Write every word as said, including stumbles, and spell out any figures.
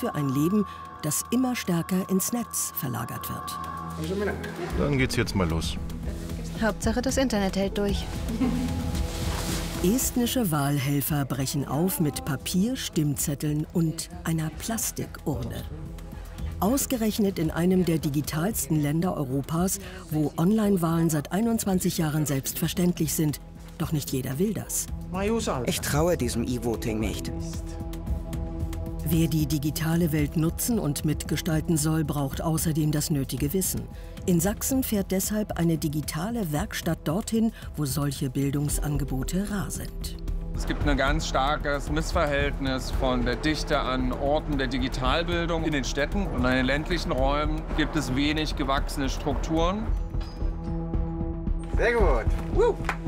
für ein Leben, das immer stärker ins Netz verlagert wird. Dann geht's jetzt mal los. Hauptsache, das Internet hält durch. Estnische Wahlhelfer brechen auf mit Papier, Stimmzetteln und einer Plastikurne. Ausgerechnet in einem der digitalsten Länder Europas, wo Online-Wahlen seit einundzwanzig Jahren selbstverständlich sind. Doch nicht jeder will das. Ich traue diesem E-Voting nicht. Wer die digitale Welt nutzen und mitgestalten soll, braucht außerdem das nötige Wissen. In Sachsen fährt deshalb eine digitale Werkstatt dorthin, wo solche Bildungsangebote rar sind. Es gibt ein ganz starkes Missverhältnis von der Dichte an Orten der Digitalbildung in den Städten. Und in den ländlichen Räumen gibt es wenig gewachsene Strukturen. Sehr gut. Uh.